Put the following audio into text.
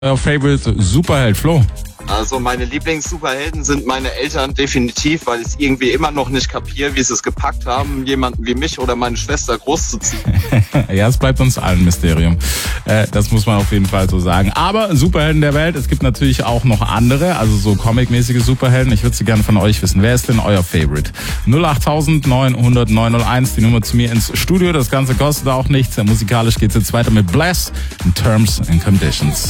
Euer Favorite Superheld, Flo? Also meine Lieblings-Superhelden sind meine Eltern definitiv, weil ich irgendwie immer noch nicht kapiere, wie sie es gepackt haben, jemanden wie mich oder meine Schwester großzuziehen. Ja, es bleibt uns allen ein Mysterium. Das muss man auf jeden Fall so sagen. Aber Superhelden der Welt, es gibt natürlich auch noch andere, also so comic-mäßige Superhelden. Ich würde sie gerne von euch wissen. Wer ist denn euer Favorite? 08000 900 901, die Nummer zu mir ins Studio. Das Ganze kostet auch nichts. Musikalisch geht's jetzt weiter mit Bless in Terms and Conditions.